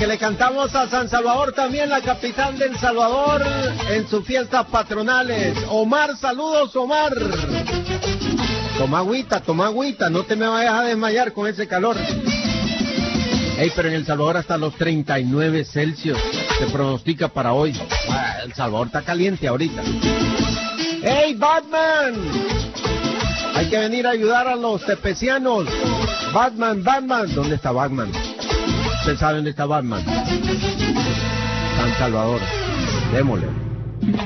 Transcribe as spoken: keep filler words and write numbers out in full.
que le cantamos a San Salvador también, la capital del Salvador, en sus fiestas patronales. Omar, saludos, Omar. Toma agüita, toma agüita, no te me vayas a desmayar con ese calor. Ey, pero en El Salvador hasta los treinta y nueve Celsius se pronostica para hoy. Ah, El Salvador está caliente ahorita. ¡Ey, Batman! Hay que venir a ayudar a los tepecianos. Batman, Batman. ¿Dónde está Batman? ¿Usted sabe dónde está Batman? San Salvador. Démosle.